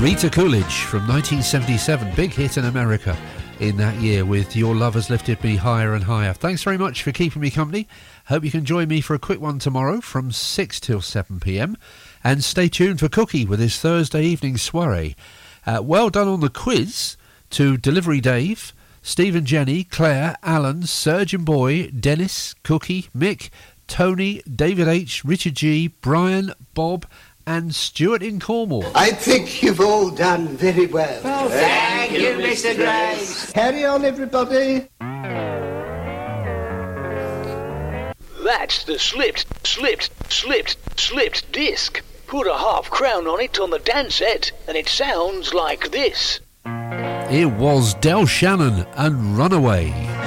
Rita Coolidge from 1977, big hit in America in that year with Your Love Has Lifted Me Higher and Higher. Thanks very much for keeping me company. Hope you can join me for a quick one tomorrow from 6 till 7 p.m. And stay tuned for Cookie with his Thursday evening soiree. Well done on the quiz to Delivery Dave, Steve and Jenny, Claire, Alan, Surgeon Boy, Dennis, Cookie, Mick, Tony, David H, Richard G, Brian, Bob and Stuart in Cornwall. I think you've all done very well. Oh, thank you, Mr. Grace. Carry on, everybody. That's the slipped disc. Put a half crown on it on the dance set and it sounds like this. It was Del Shannon and Runaway.